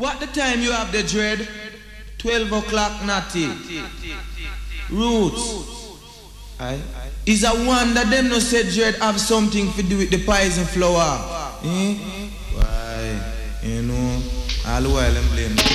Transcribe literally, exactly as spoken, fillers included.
What the time you have the dread? twelve o'clock natty. Roots. Aye. Is a wonder them no say dread have something to do with the poison flower. Eh? Why? You know, all the while I'm blame.